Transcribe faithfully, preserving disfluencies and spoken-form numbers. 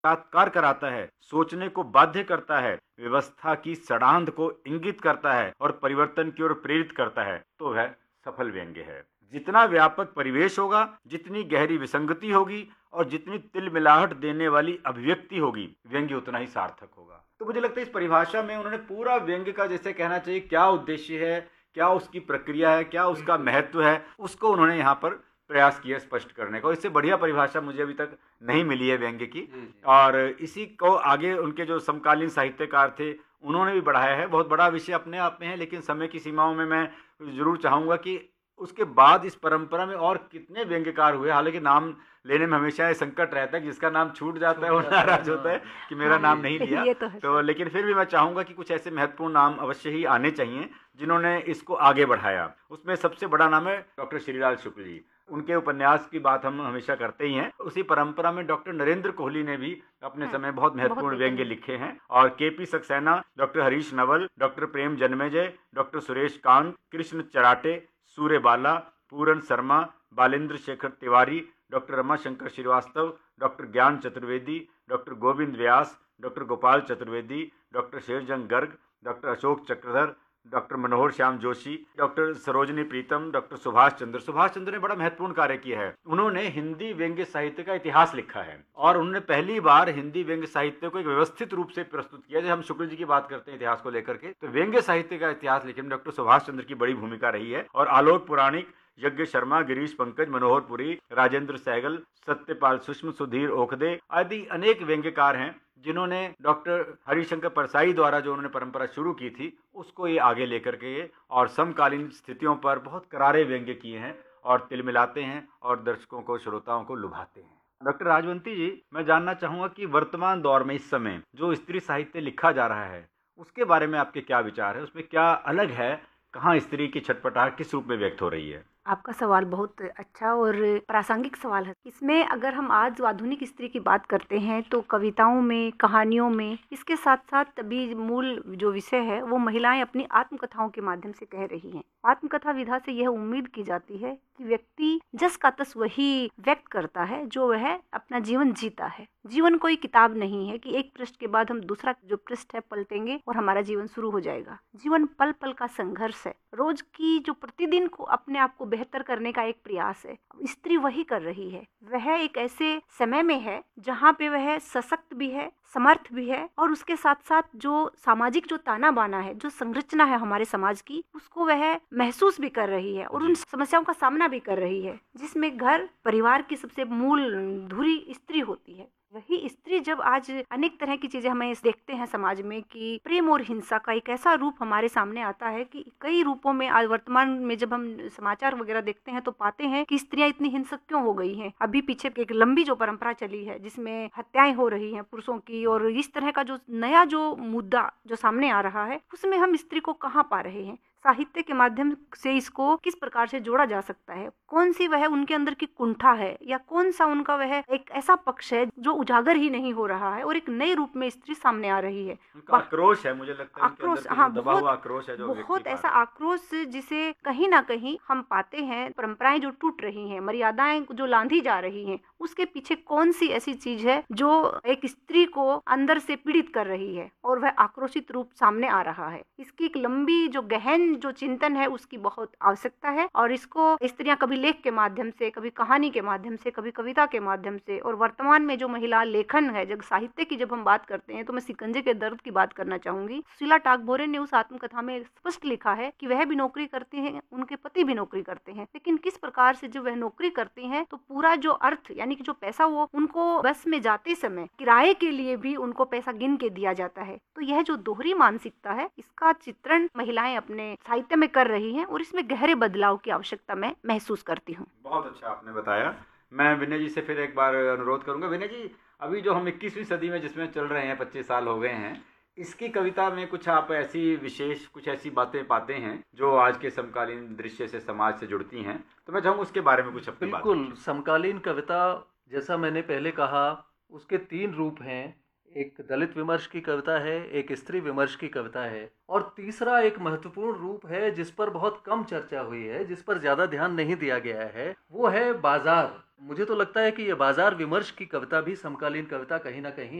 साक्षात्कार कराता है, सोचने को बाध्य करता है, व्यवस्था की सड़ांध को इंगित करता है और परिवर्तन की ओर प्रेरित करता है, तो वह सफल व्यंग्य है। जितना व्यापक परिवेश होगा, जितनी गहरी विसंगति होगी और जितनी तिलमिलाहट देने वाली अभिव्यक्ति होगी, व्यंग्य उतना ही सार्थक होगा। तो मुझे लगता है इस परिभाषा में उन्होंने पूरा व्यंग्य का जैसे कहना चाहिए क्या उद्देश्य है, क्या उसकी प्रक्रिया है, क्या उसका महत्व है, उसको उन्होंने यहाँ पर प्रयास किया स्पष्ट करने का। इससे बढ़िया परिभाषा मुझे अभी तक नहीं मिली है व्यंग्य की। और इसी को आगे उनके जो समकालीन साहित्यकार थे उन्होंने भी बढ़ाया है। बहुत बड़ा विषय अपने आप में है, लेकिन समय की सीमाओं में मैं जरूर चाहूँगा कि उसके बाद इस परंपरा में और कितने व्यंग्यकार हुए। हालांकि नाम लेने में हमेशा ये संकट रहता है कि जिसका नाम छूट जाता है वो नाराज होता है कि मेरा नाम नहीं लिया। तो, तो लेकिन फिर भी मैं चाहूँगा कि कुछ ऐसे महत्वपूर्ण नाम अवश्य ही आने चाहिए जिन्होंने इसको आगे बढ़ाया। उसमें सबसे बड़ा नाम है डॉक्टर श्रीलाल शुक्ल जी। उनके उपन्यास की बात हम हमेशा करते ही हैं। उसी परंपरा में डॉक्टर नरेंद्र कोहली ने भी अपने समय बहुत महत्वपूर्ण व्यंग्य लिखे हैं। और के P Saxena, doctor Harish Naval, doctor प्रेम जन्मेजय, डॉक्टर सुरेश कांत, कृष्ण चराटे, सूर्य बाला, पूरन शर्मा, बालेंद्र शेखर तिवारी, डॉक्टर रमाशंकर श्रीवास्तव, डॉक्टर ज्ञान चतुर्वेदी, डॉक्टर गोविंद व्यास, doctor Gopal Chaturvedi, doctor Sherjung Garg, doctor Ashok Chakradhar, doctor मनोहर श्याम जोशी, डॉक्टर सरोजनी प्रीतम, डॉक्टर सुभाष चंद्र। सुभाष चंद्र ने बड़ा महत्वपूर्ण कार्य किया है। उन्होंने हिंदी व्यंग्य साहित्य का इतिहास लिखा है और उन्होंने पहली बार हिंदी व्यंग्य साहित्य को एक व्यवस्थित रूप से प्रस्तुत किया। जब हम शुक्ल जी की बात करते हैं इतिहास को लेकर के, तो व्यंग्य साहित्य का इतिहास लिखने में डॉक्टर सुभाष चंद्र की बड़ी भूमिका रही है। और आलोक पुराणिक, यज्ञ शर्मा, गिरीश पंकज, मनोहर पुरी, राजेंद्र सहगल, सत्यपाल सुषम, सुधीर ओखदे आदि अनेक व्यंग्यकार हैं जिन्होंने डॉक्टर हरिशंकर परसाई द्वारा जो उन्होंने परंपरा शुरू की थी उसको ये आगे लेकर के और समकालीन स्थितियों पर बहुत करारे व्यंग्य किए हैं और तिलमिलाते हैं और दर्शकों को, श्रोताओं को लुभाते हैं। डॉक्टर राजवंती जी, मैं जानना चाहूँगा कि वर्तमान दौर में इस समय जो स्त्री साहित्य लिखा जा रहा है उसके बारे में आपके क्या विचार है? उसमें क्या अलग है? कहाँ स्त्री की छटपटाहट किस रूप में व्यक्त हो रही है? आपका सवाल बहुत अच्छा और प्रासंगिक सवाल है। इसमें अगर हम आज आधुनिक स्त्री की बात करते हैं तो कविताओं में, कहानियों में, इसके साथ साथ अभी मूल जो विषय है वो महिलाएं अपनी आत्मकथाओं के माध्यम से कह रही हैं। आत्मकथा विधा से यह उम्मीद की जाती है कि व्यक्ति जस का तस वही व्यक्त करता है जो वह अपना जीवन जीता है। जीवन कोई किताब नहीं है कि एक पृष्ठ के बाद हम दूसरा जो पृष्ठ है पलटेंगे और हमारा जीवन शुरू हो जाएगा। जीवन पल पल का संघर्ष है, रोज की जो प्रतिदिन को अपने आप को बेहतर करने का एक प्रयास है। स्त्री वही कर रही है। वह एक ऐसे समय में है जहाँ पे वह सशक्त भी है, समर्थ भी है और उसके साथ साथ जो सामाजिक जो ताना बाना है, जो संरचना है हमारे समाज की, उसको वह महसूस भी कर रही है और उन समस्याओं का सामना भी कर रही है, जिसमें घर परिवार की सबसे मूल धुरी स्त्री होती है। वही स्त्री जब आज अनेक तरह की चीजें हमें देखते हैं समाज में कि प्रेम और हिंसा का एक ऐसा रूप हमारे सामने आता है कि कई रूपों में आज वर्तमान में जब हम समाचार वगैरह देखते हैं तो पाते हैं कि स्त्रियां इतनी हिंसक क्यों हो गई हैं। अभी पीछे एक लंबी जो परंपरा चली है जिसमें हत्याएं हो रही हैं पुरुषों की, और इस तरह का जो नया जो मुद्दा जो सामने आ रहा है उसमें हम स्त्री को कहाँ पा रहे हैं? साहित्य के माध्यम से इसको किस प्रकार से जोड़ा जा सकता है? कौन सी वह उनके अंदर की कुंठा है या कौन सा उनका वह एक ऐसा पक्ष है जो उजागर ही नहीं हो रहा है और एक नए रूप में स्त्री सामने आ रही है? आक्रोश है, मुझे लगता है आक्रोश, हाँ, दबा हुआ आक्रोश है, जो बहुत ऐसा आक्रोश जिसे कहीं ना कहीं हम पाते हैं। परंपराएं जो टूट रही हैं, मर्यादाएं जो लांघी जा रही हैं, उसके पीछे कौन सी ऐसी चीज है जो एक स्त्री को अंदर से पीड़ित कर रही है और वह आक्रोशित रूप सामने आ रहा है? इसकी एक लंबी जो गहन जो चिंतन है उसकी बहुत आवश्यकता है और इसको स्त्रियां कभी लेख के माध्यम से, कभी कहानी के माध्यम से, कभी कविता के माध्यम से, और वर्तमान में जो महिला लेखन है, जब साहित्य की जब हम बात करते हैं तो मैं शिकंजे के दर्द की बात करना चाहूंगी। शीला टागभोरे ने उस आत्मकथा में स्पष्ट लिखा है कि वह भी नौकरी करती हैं, उनके पति भी नौकरी करते हैं, लेकिन किस प्रकार से जब वह नौकरी करती हैं तो पूरा जो अर्थ यानी कि जो पैसा वो उनको बस में जाते समय किराए के लिए भी उनको पैसा गिन के दिया जाता है। तो यह जो दोहरी मानसिकता है इसका चित्रण महिलाएं अपने साहित्य में कर रही हैं और इसमें गहरे बदलाव की आवश्यकता मैं महसूस करती हूँ। बहुत अच्छा आपने बताया। मैं विनय जी से फिर एक बार अनुरोध करूंगा। विनय जी, अभी जो हम इक्कीसवीं सदी में जिसमें चल रहे हैं, पच्चीस साल हो गए हैं, इसकी कविता में कुछ आप ऐसी विशेष कुछ ऐसी बातें पाते हैं जो आज के समकालीन दृश्य से, समाज से जुड़ती हैं, तो मैं चाहूँगा उसके बारे में कुछ अपनी बात। बिल्कुल, समकालीन कविता जैसा मैंने पहले कहा उसके तीन रूप हैं। एक दलित विमर्श की कविता है, एक स्त्री विमर्श की कविता है, और तीसरा एक महत्वपूर्ण रूप है जिस पर बहुत कम चर्चा हुई है, जिस पर ज्यादा ध्यान नहीं दिया गया है, वो है बाजार। मुझे तो लगता है कि ये बाजार विमर्श की कविता भी समकालीन कविता कहीं ना कहीं